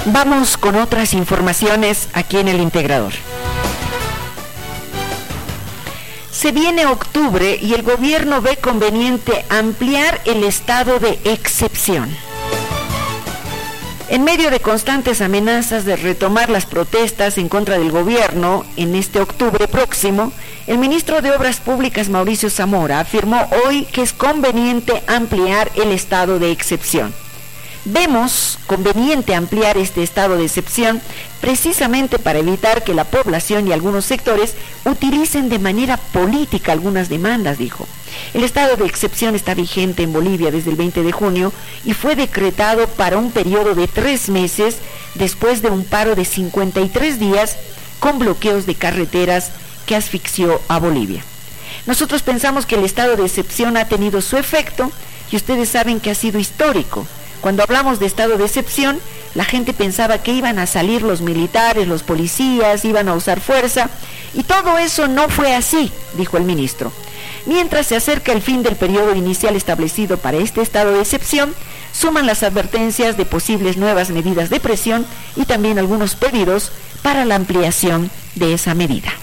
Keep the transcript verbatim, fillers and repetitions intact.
Vamos con otras informaciones aquí en El Integrador. Se viene octubre y el gobierno ve conveniente ampliar el estado de excepción. En medio de constantes amenazas de retomar las protestas en contra del gobierno en este octubre próximo, el ministro de Obras Públicas, Mauricio Zamora, afirmó hoy que es conveniente ampliar el estado de excepción. Vemos conveniente ampliar este estado de excepción precisamente para evitar que la población y algunos sectores utilicen de manera política algunas demandas, dijo. El estado de excepción está vigente en Bolivia desde el veinte de junio y fue decretado para un periodo de tres meses después de un paro de cincuenta y tres días con bloqueos de carreteras que asfixió a Bolivia. Nosotros pensamos que el estado de excepción ha tenido su efecto y ustedes saben que ha sido histórico. Cuando hablamos de estado de excepción, la gente pensaba que iban a salir los militares, los policías, iban a usar fuerza, y todo eso no fue así, dijo el ministro. Mientras se acerca el fin del periodo inicial establecido para este estado de excepción, suman las advertencias de posibles nuevas medidas de presión y también algunos pedidos para la ampliación de esa medida.